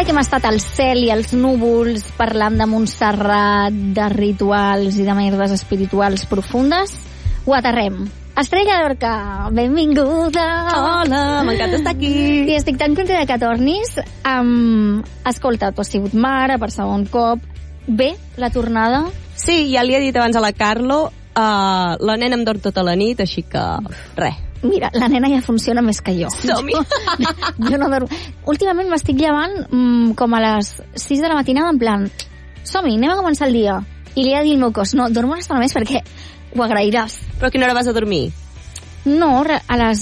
que hem estat al cel i als núvols parlant de Montserrat, de rituals i de merdes espirituals profundes, ho aterrem. Estrella Lorca, benvinguda. Hola, m'encanta estar aquí. I estic tan contenta que tornis. Escolta, tu has sigut mare per segon cop. Bé, la tornada? Sí, ja li he dit abans a la Carlo, la nena em dorm tota la nit, així que res. Mira, la nena ja funciona més que jo. Som-hi. Jo no dormo. Últimament m'estic llevant com a les 6 de la matinada, en plan, som-hi, anem a començar el dia. I li he de dir al meu cos, no, dormo una estona més perquè ho agrairàs. Però a quina hora vas a dormir? No, a les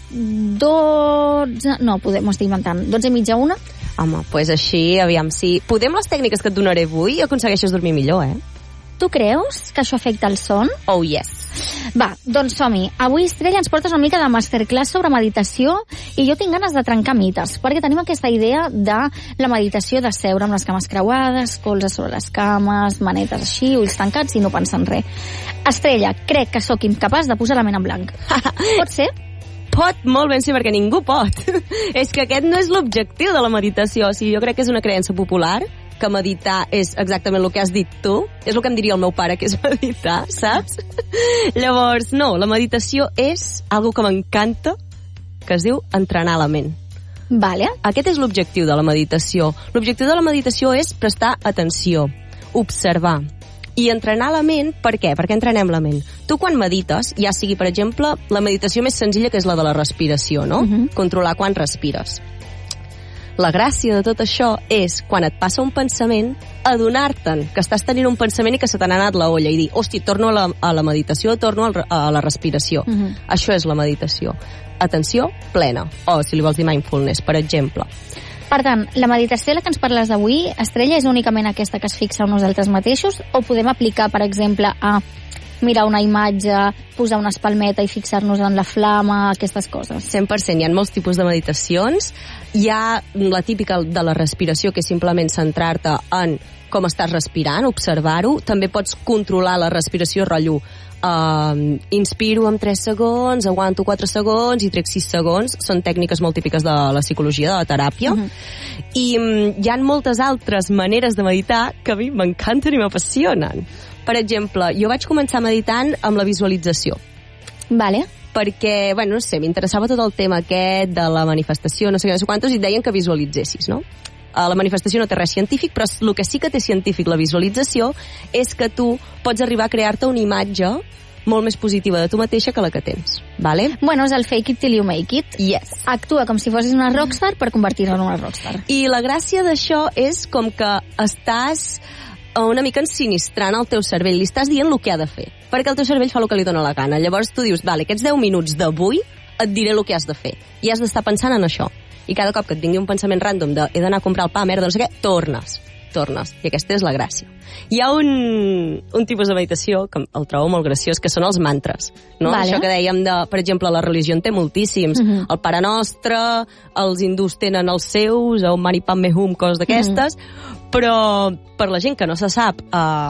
12... No, m'ho estic inventant. 12 i mitja, 1. Home, doncs així, aviam, si podem les tècniques que et donaré avui aconsegueixes dormir millor, Tu creus que això afecta el son? Oh, yes. Va, doncs som-hi. Avui, Estrella, ens portes una mica de masterclass sobre meditació i jo tinc ganes de trencar mites, perquè tenim aquesta idea de la meditació de seure amb les cames creuades, colze sobre les cames, manetes així, ulls tancats i no pensar en res. Estrella, crec que sóc incapaç de posar la ment en blanc. Pot ser? Pot molt ben ser, perquè ningú pot. És que aquest no és l'objectiu de la meditació. O sigui, jo crec que és una creença popular, que meditar és exactament el que has dit tu. És el que em diria el meu pare, que és meditar, saps? Llavors, no, la meditació és algo que m'encanta, que es diu entrenar la ment. Vale. Aquest és l'objectiu de la meditació. L'objectiu de la meditació és prestar atenció, observar i entrenar la ment. Per què? Perquè entrenem la ment. Tu quan medites, ja sigui, per exemple, la meditació més senzilla, que és la de la respiració, no? Controlar quan respires. La gràcia de tot això és, quan et passa un pensament, adonar-te'n que estàs tenint un pensament i que se t'ha anat la olla i dir, hosti, torno a la meditació, torno a la respiració. Això és la meditació. Atenció plena. O, si li vols dir mindfulness, per exemple. Per tant, la meditació de la que ens parles d'avui, Estrella, és únicament aquesta que es fixa en nosaltres mateixos o podem aplicar, per exemple, a mirar una imatge, posar una espalmeta i fixar-nos en la flama, aquestes coses? 100%. Hi ha molts tipus de meditacions. Hi ha la típica de la respiració, que és simplement centrar-te en com estàs respirant, observar-ho. També pots controlar la respiració, rotllo. Inspiro en 3 segons, aguanto 4 segons i trec 6 segons. Són tècniques molt típiques de la psicologia, de la teràpia. I hi ha moltes altres maneres de meditar que a mi m'encanten i m'apassionen. Per exemple, jo vaig començar meditant amb la visualització. Vale. Perquè, bueno, no sé, m'interessava tot el tema aquest de la manifestació, no sé què, no sé quantos, i deien que visualitzessis, no? La manifestació no té res científic, però el que sí que té científic la visualització és que tu pots arribar a crear-te una imatge molt més positiva de tu mateixa que la que tens, vale? Bueno, és el fake it till you make it. Yes. Actua com si fossis una rockstar per convertir-te en una rockstar. I la gràcia d'això és com que estàs una mica ensinistrant el teu cervell, li estàs dient el que ha de fer, perquè el teu cervell fa el que li dóna la gana. Llavors tu dius, vale, aquests 10 minuts d'avui et diré el que has de fer, i has d'estar pensant en això. I cada cop que et vingui un pensament random de he d'anar a comprar el pa, merda, no sé què, tornes. I aquesta és la gràcia. Hi ha un tipus de meditació que el trobo molt graciós, que són els mantres, no? Vale. Això que dèiem de, per exemple, la religió en té moltíssims. El Pare Nostre, els hindús tenen els seus, Om Mani Padme Hum, coses d'aquestes, però per la gent que no se sap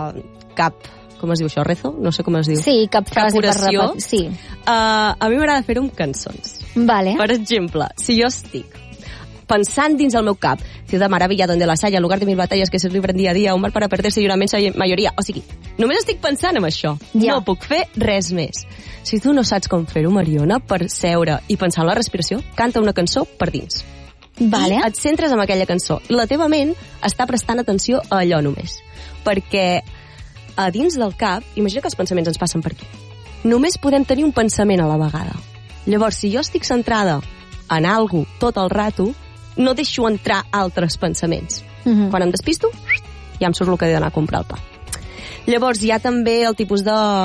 cap, com es diu això, rezo? No sé com es diu. Sí, cap frase per oració. repetir. Sí. A mi m'agrada fer-ho amb cançons. Vale. Per exemple, si jo estic pensant dins el meu cap, Ciudad Maravilla, donde las haya, lugar de mil batallas que se libren día a día, un mar para perderse y una inmensa majoria. O sigui, només estic pensant en això. Ja. No puc fer res més. Si tu no saps com fer-ho, Mariona, per seure i pensar en la respiració, canta una cançó per dins. Vale. I et centres en aquella cançó. La teva ment està prestant atenció a allò només. Perquè a dins del cap, imagina que els pensaments ens passen per aquí. Només podem tenir un pensament a la vegada. Llavors, si jo estic centrada en algo tot el rato, no deixo entrar altres pensaments. Quan em despisto, ja em surt el que he d'anar a comprar el pa. Llavors, hi ha també el tipus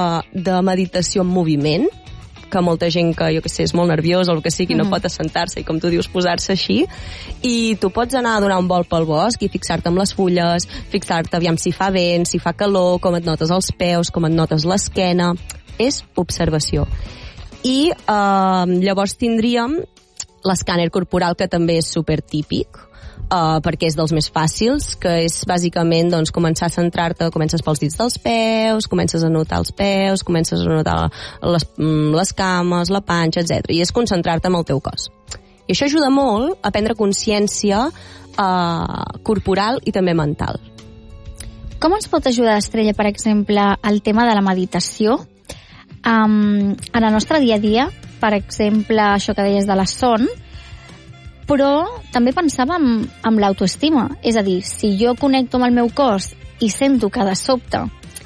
de meditació en moviment, que molta gent que, jo què sé, és molt nerviosa o el que sigui, no pot assentar-se i, com tu dius, posar-se així, i tu pots anar a donar un vol pel bosc i fixar-te amb les fulles, fixar-te aviam si fa vent, si fa calor, com et notes els peus, com et notes l'esquena. És observació. I llavors tindríem l'escàner corporal, que també és supertípic, perquè és dels més fàcils, que és bàsicament doncs, començar a centrar-te, comences pels dits dels peus, comences a notar els peus, comences a notar les cames, la panxa, etc. I és concentrar-te en el teu cos. I això ajuda molt a prendre consciència corporal i també mental. Com ens pot ajudar, Estrella, per exemple, el tema de la meditació en el nostre dia a dia? Per exemple, això que deies de la son, però també pensava en l'autoestima. És a dir, si jo connecto amb el meu cos i sento que de sobte...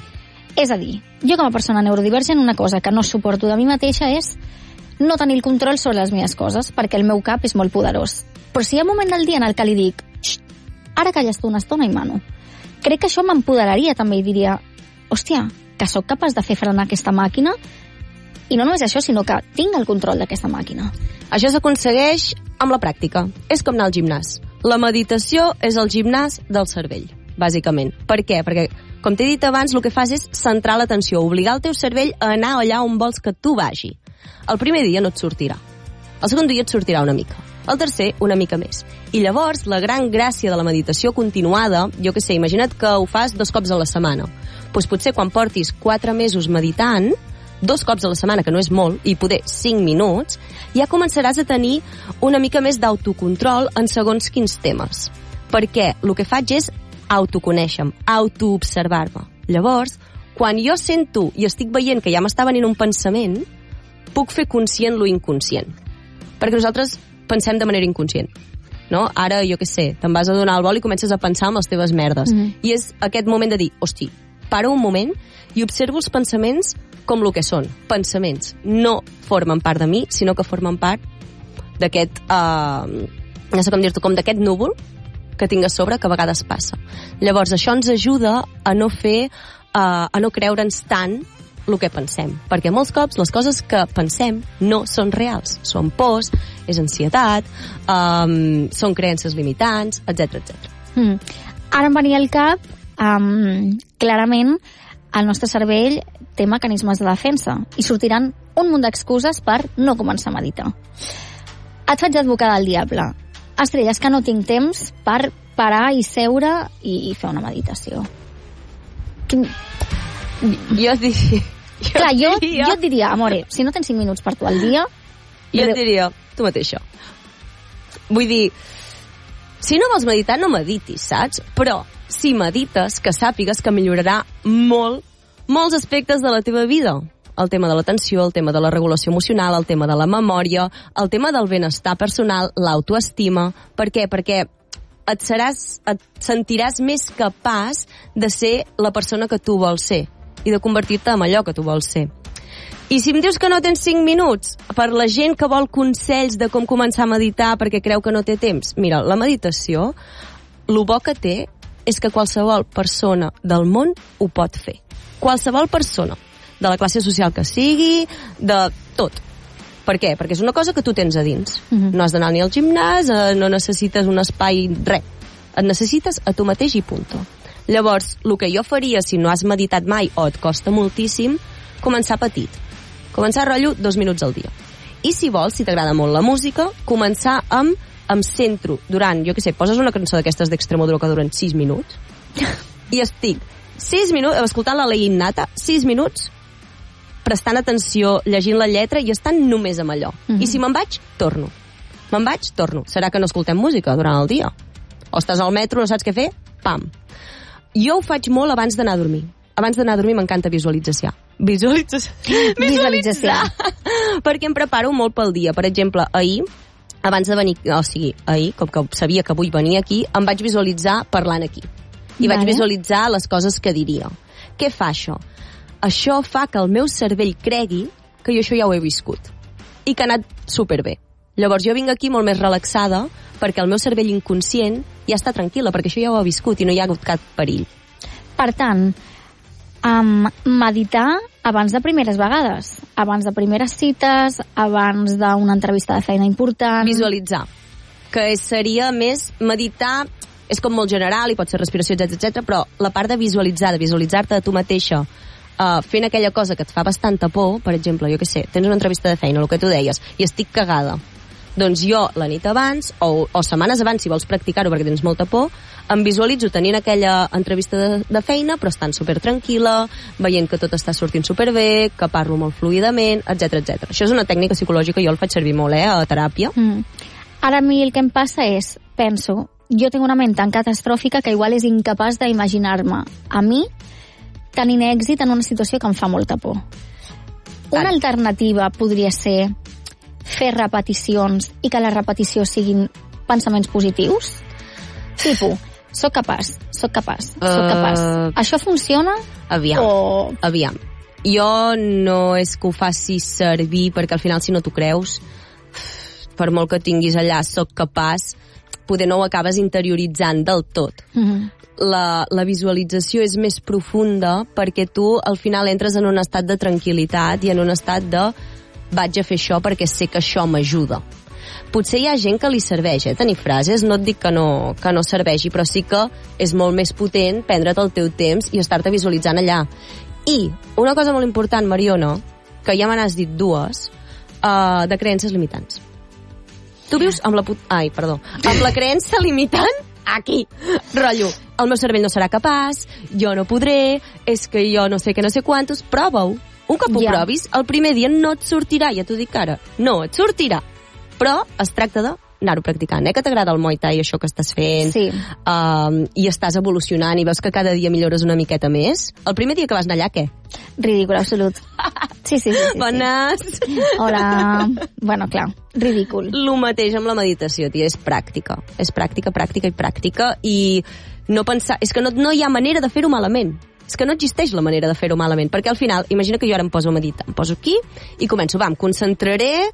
És a dir, jo com a persona neurodivergent, una cosa que no suporto de mi mateixa és no tenir el control sobre les meves coses, perquè el meu cap és molt poderós. Però si hi ha un moment del dia en el que li dic ara calles tu una estona i mano, crec que això m'empoderaria també i diria, hòstia, que sóc capaç de fer frenar aquesta màquina, i no només això, sinó que tinc el control d'aquesta màquina. Això s'aconsegueix amb la pràctica. És com anar al gimnàs. La meditació és el gimnàs del cervell, bàsicament. Per què? Perquè, com t'he dit abans, el que fas és centrar l'atenció, obligar el teu cervell a anar allà on vols que tu vagi. El primer dia no et sortirà. El segon dia et sortirà una mica. El tercer, una mica més. I llavors, la gran gràcia de la meditació continuada, jo què sé, imagina't que ho fas 2 cops a la setmana. Doncs potser quan portis 4 mesos meditant, 2 cops a la setmana, que no és molt, i poder 5 minuts, ja començaràs a tenir una mica més d'autocontrol en segons quins temes. Perquè el que faig és autoconèixer-me, autoobservar-me. Llavors, quan jo sento i estic veient que ja m'està venint un pensament, puc fer conscient lo inconscient. Perquè nosaltres pensem de manera inconscient. No? Ara, jo què sé, te'n vas a donar el vol i comences a pensar en les teves merdes. I és aquest moment de dir, hosti, para un moment i observo els pensaments com el que són. Pensaments. No formen part de mi, sinó que formen part d'aquest, no sé com dir-t'ho, com d'aquest núvol que tinc a sobre, que a vegades passa. Llavors, això ens ajuda a no fer, a no creure'ns tant el que pensem, perquè molts cops les coses que pensem no són reals, són pors, és ansietat, són creences limitants, etc etc. Ara em venia al cap, clarament el nostre cervell té mecanismes de defensa i sortiran un munt d'excuses per no començar a meditar. Et faig advocada del diable. Estrella, és que no tinc temps per parar i seure i fer una meditació. Jo diria... Clar, jo et diria, amore, si no tens 5 minuts per tu al dia... Jo et diria, tu mateixa. Vull dir, si no vols meditar, no meditis, saps? Però si medites, que sàpigues que millorarà molts aspectes de la teva vida. El tema de l'atenció, el tema de la regulació emocional, el tema de la memòria, el tema del benestar personal, l'autoestima. Per què? Perquè et sentiràs més capaç de ser la persona que tu vols ser i de convertir-te en allò que tu vols ser. I si em dius que no tens 5 minuts per la gent que vol consells de com començar a meditar perquè creu que no té temps, mira, la meditació, el bo que té és que qualsevol persona del món ho pot fer. Qualsevol persona, de la classe social que sigui, de tot. Per què? Perquè és una cosa que tu tens a dins. No has d'anar ni al gimnàs, no necessites un espai, res. Et necessites a tu mateix i punto. Llavors, el que jo faria si no has meditat mai o et costa moltíssim, començar petit. Començar rotllo 2 minuts al dia. I si vols, si t'agrada molt la música, començar amb em centro durant, jo què sé, poses una cançó d'aquestes d'Extremoduro que duren 6 minuts i estic 6 minuts, escoltant la Ley Innata, 6 minuts prestant atenció, llegint la lletra i estant només amb allò. I si me'n vaig, torno. Serà que no escoltem música durant el dia? O estàs al metro, no saps què fer? Pam. Jo ho faig molt abans d'anar a dormir. Abans d'anar a dormir m'encanta visualitzar. Perquè em preparo molt pel dia. Per exemple, ahir, abans de venir, ahir, com que sabia que vull venir aquí, em vaig visualitzar parlant aquí. I vaig visualitzar les coses que diria. Què fa això? Això fa que el meu cervell cregui que jo això ja ho he viscut. I que ha anat superbé. Llavors jo vinc aquí molt més relaxada perquè el meu cervell inconscient ja està tranquil·la, perquè això ja ho ha viscut i no hi ha hagut cap perill. Per tant, meditar abans de primeres vegades, abans de primeres cites, abans d'una entrevista de feina important... Visualitzar, que seria més meditar, és com molt general i pot ser respiració, etc, però la part de visualitzar-te a tu mateixa, fent aquella cosa que et fa bastanta por, per exemple, jo què sé, tens una entrevista de feina, el que tu deies, i estic cagada. Doncs jo, la nit abans, o setmanes abans, si vols practicar-ho perquè tens molta por, em visualitzo tenint aquella entrevista de feina, però estant super tranquil·la, veient que tot està sortint superbé, que parlo molt fluidament, etc etc. Això és una tècnica psicològica, jo el faig servir molt, a teràpia. Ara a mi el que em passa és, penso, jo tinc una ment tan catastròfica que igual és incapaç d'imaginar-me a mi tenint èxit en una situació que em fa molta por. Una alternativa podria ser fer repeticions i que la repetició siguin pensaments positius? Tipus, soc capaç. Això funciona? Aviam. Jo no és que ho faci servir perquè al final si no t'ho creus, per molt que tinguis allà soc capaç, poder no ho acabes interioritzant del tot. La visualització és més profunda perquè tu al final entres en un estat de tranquil·litat i en un estat de vaig a fer això perquè sé que això m'ajuda. Potser hi ha gent que li serveix, tenir frases, no et dic que no serveixi, però sí que és molt més potent prendre't el teu temps i estar-te visualitzant allà. I una cosa molt important, Mariona, que ja me n'has dit dues, de creences limitants. Tu vius amb la creença limitant aquí, rotllo, el meu cervell no serà capaç, jo no podré, és que jo no sé què, no sé quantos, prova-ho. Un cop ho provis, el primer dia no et sortirà, ja t'ho dic ara, no et sortirà. Però es tracta d'anar-ho practicant, que t'agrada el Muay Thai, això que estàs fent, i estàs evolucionant i veus que cada dia millores una miqueta més. El primer dia que vas anar allà, què? Ridícul, absolut. Sí. Bones! Hola. Bueno, clar, ridícul. Lo mateix amb la meditació, tia, és pràctica. És pràctica, i no pensar... És que no hi ha manera de fer-ho malament. És que no existeix la manera de fer-ho malament, perquè al final, imagina que jo ara em poso a meditar, em poso aquí i començo, em concentraré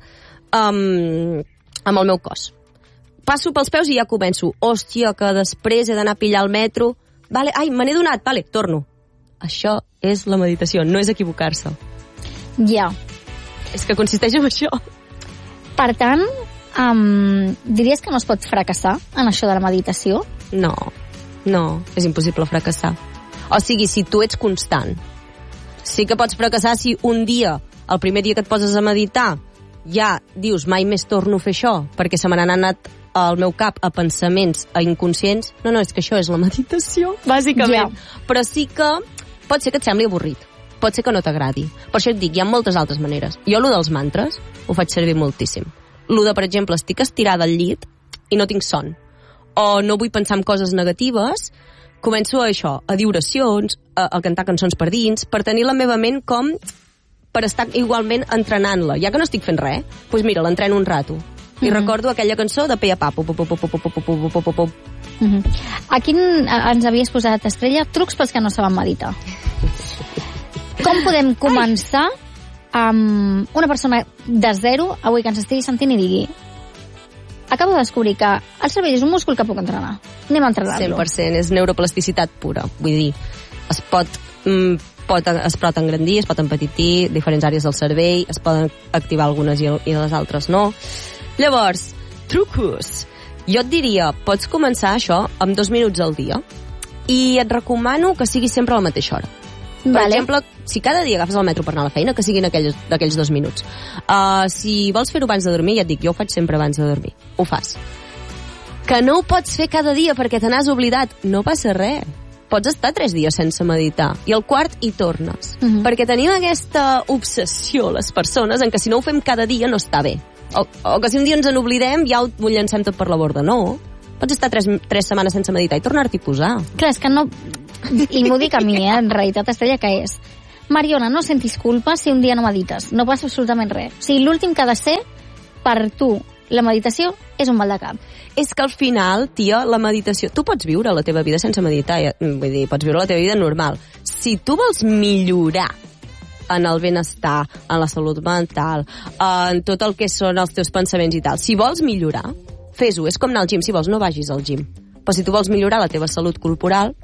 amb el meu cos. Passo pels peus i ja començo. Hòstia, que després he d'anar a pillar el metro. Vale, ai, me n'he donat. Vale, torno. Això és la meditació, no és equivocar-se. Ja. És que consisteix en això. Per tant, diries que no es pot fracassar en això de la meditació? No, és impossible fracassar. O sigui, si tu ets constant. Sí que pots fracassar si un dia, el primer dia que et poses a meditar, ja dius, mai més torno a fer això, perquè se me n'han anat al meu cap a pensaments, a inconscients. No, és que això és la meditació, bàsicament. Ja. Però sí que pot ser que et sembli avorrit, pot ser que no t'agradi. Per això et dic, hi ha moltes altres maneres. Jo, lo dels mantres, ho faig servir moltíssim. Lo de, per exemple, estic estirada al llit i no tinc son, o no vull pensar en coses negatives, començo a això, a dir oracions, a cantar cançons per dins, per tenir la meva ment com per estar igualment entrenant-la. Ja que no estic fent res, doncs mira, l'entreno un rato. I recordo aquella cançó de Peia Papo. Aquí ens havies posat, Estrella, trucs pels que no saben meditar. Com podem començar amb una persona de zero, avui que ens estigui sentint i digui acabo de descobrir que el cervell és un múscul que puc entrenar. Anem a entrenar-lo. 100%, és neuroplasticitat pura. Vull dir, es pot engrandir, es pot empetitir diferents àrees del cervell, es poden activar algunes i les altres no. Llavors, trucos. Jo et diria, pots començar això amb 2 minuts al dia i et recomano que sigui sempre a la mateixa hora. Per exemple, si cada dia agafes el metro per anar a la feina, que siguin aquells 2 minuts. Si vols fer-ho abans de dormir, ja et dic, jo ho faig sempre abans de dormir. Ho fas. Que no ho pots fer cada dia perquè te n'has oblidat. No passa res. Pots estar 3 dies sense meditar i el quart hi tornes. Perquè tenim aquesta obsessió, les persones, en que si no ho fem cada dia no està bé. O que si un dia ens en oblidem ja ho llancem tot per la borda. No. Pots estar 3 setmanes sense meditar i tornar-t'hi a posar. Clar, és que no... I m'ho dic a mi, en realitat, Estrella, que és Mariona, no sentis culpa si un dia no medites. No passa absolutament res. O sigui, l'últim que ha de ser, per tu, la meditació és un mal de cap. És que al final, tia, la meditació... Tu pots viure la teva vida sense meditar, vull dir, pots viure la teva vida normal. Si tu vols millorar en el benestar, en la salut mental, en tot el que són els teus pensaments i tal, si vols millorar, fes-ho. És com anar al gim. Si vols, no vagis al gim. Però si tu vols millorar la teva salut corporal,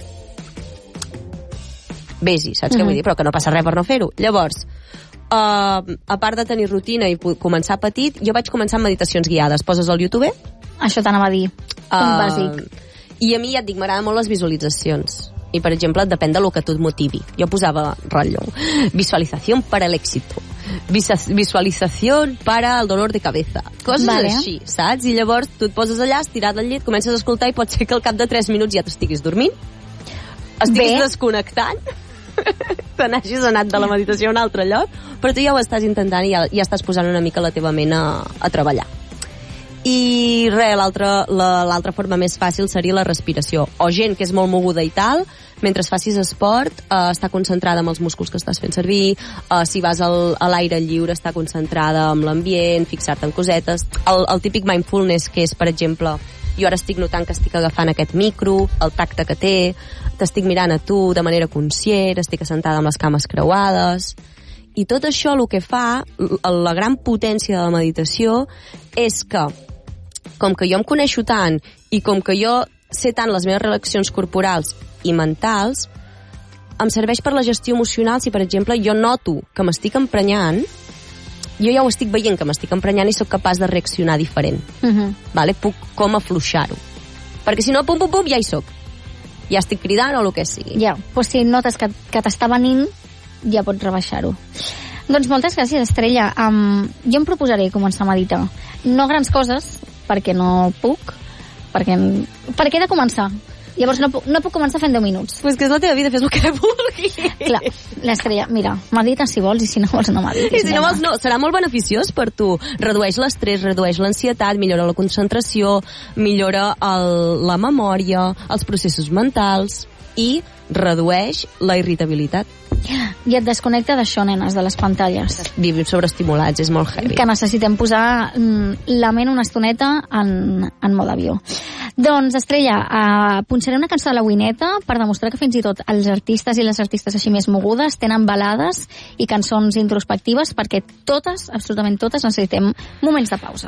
vés-hi, saps què vull dir? Però que no passa res per no fer-ho. Llavors, a part de tenir rutina i començar petit, jo vaig començar amb meditacions guiades. Poses al YouTube? Això t'anava a dir, un bàsic. I a mi, ja et dic, m'agraden molt les visualitzacions. I, per exemple, depèn de lo que tu et motivi. Jo posava rotllo, visualización para el éxito, visualización para el dolor de cabeza, coses així, saps? I llavors tu et poses allà, estirat al llit, comences a escoltar i pot ser que al cap de 3 minuts ja t'estiguis dormint, estiguis desconnectant, te n'hagis anat de la meditació a un altre lloc, però tu ja ho estàs intentant i ja estàs posant una mica la teva ment a treballar. I res, l'altra forma més fàcil seria la respiració. O gent que és molt moguda i tal, mentre facis esport, està concentrada amb els músculs que estàs fent servir, si vas a l'aire lliure, està concentrada amb l'ambient, fixar-te en cosetes. El típic mindfulness, que és, per exemple, jo ara estic notant que estic agafant aquest micro, el tacte que té, t'estic mirant a tu de manera conscient, estic assentada amb les cames creuades. I tot això el que fa, la gran potència de la meditació, és que, com que jo em coneixo tant i com que jo sé tant les meves reaccions corporals i mentals, em serveix per la gestió emocional. Si, per exemple, jo noto que m'estic emprenyant, jo ja ho estic veient que m'estic emprenyant i sóc capaç de reaccionar diferent. Vale? Puc com afluixar-ho. Perquè si no, pum, pum, pum, ja hi soc. Ja estic cridant o el que sigui. Ja, doncs si notes que t'està venint, ja pots rebaixar-ho. Doncs moltes gràcies, Estrella. Jo em proposaré començar a meditar. No grans coses, perquè no puc, perquè he de començar. Llavors no puc començar fent 10 minuts. Pues que és la teva vida, fes el que vulguis. Clar, l'Estrella, mira, medita si vols, i si no vols no meditis. I si no vols no, serà molt beneficiós per tu. Redueix l'estrès, redueix l'ansietat, millora la concentració, millora la memòria, els processos mentals i redueix la irritabilitat. I et desconnecta d'això, nenes, de les pantalles. Vivim sobreestimulats, és molt heavy. Que necessitem posar la ment una estoneta en mode avió. Doncs, Estrella, punxaré una cançó de la Wineta per demostrar que fins i tot els artistes i les artistes així més mogudes tenen balades i cançons introspectives, perquè totes, absolutament totes, necessitem moments de pausa.